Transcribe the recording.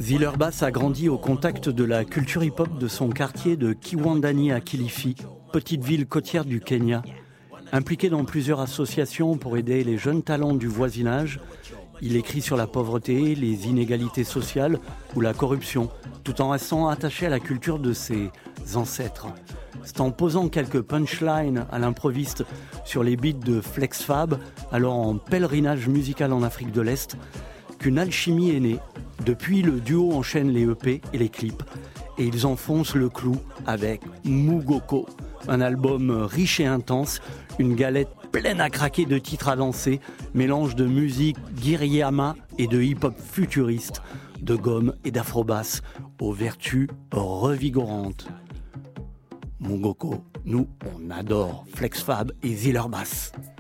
Villeurbanne a grandi au contact de la culture hip-hop de son quartier de Kiwandani à Kilifi, petite ville côtière du Kenya. Impliqué dans plusieurs associations pour aider les jeunes talents du voisinage, il écrit sur la pauvreté, les inégalités sociales ou la corruption, tout en restant attaché à la culture de ses ancêtres. C'est en posant quelques punchlines à l'improviste sur les beats de Flex Fab, alors en pèlerinage musical en Afrique de l'Est, qu'une alchimie est née. Depuis, le duo enchaîne les EP et les clips, et ils enfoncent le clou avec Mugoko, un album riche et intense, une galette pleine à craquer de titres à danser, mélange de musique Giriama et de hip-hop futuriste, de gomme et d'afrobass, aux vertus revigorantes. Mugoko, nous, on adore Flex Fab et Villeurbanne.